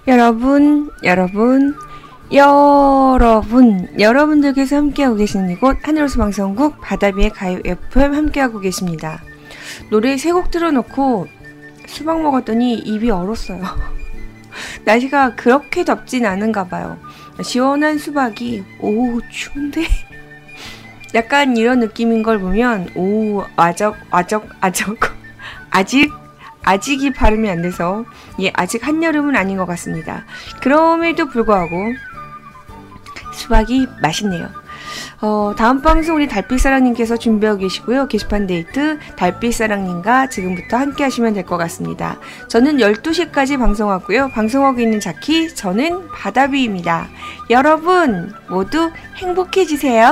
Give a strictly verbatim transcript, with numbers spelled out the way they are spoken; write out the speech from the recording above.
여러분, 여러분, 여러분, 여러분들께서 함께하고 계시는 이곳 하늘호수 방송국 바다비의 가요 에프엠 함께하고 계십니다. 노래 세 곡 틀어놓고 수박 먹었더니 입이 얼었어요. 날씨가 그렇게 덥진 않은가 봐요. 시원한 수박이 오 추운데? 약간 이런 느낌인 걸 보면 오 아적 아적 아적 아직 아직이 발음이 안 돼서 예 아직 한여름은 아닌 것 같습니다. 그럼에도 불구하고 수박이 맛있네요. 어, 다음 방송 우리 달빛사랑님께서 준비하고 계시고요. 게시판 데이트 달빛사랑님과 지금부터 함께 하시면 될 것 같습니다. 저는 열두 시까지 방송하고요. 방송하고 있는 자키 저는 바다비입니다. 여러분 모두 행복해지세요.